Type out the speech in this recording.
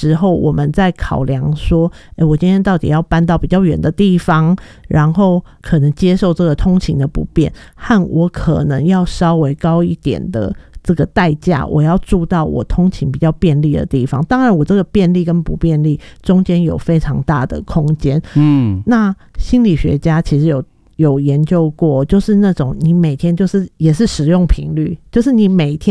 时候我们在考量说我今天到底要搬到比较远的地方，然后可能接受这个通勤的不便，和我可能要稍微高一点的这个代价，我要住到我通勤比较便利的地方。当然我这个便利跟不便利中间有非常大的空间。那心理学家其实有研究过，就是那种你每天就是也是使用频率，就是你每天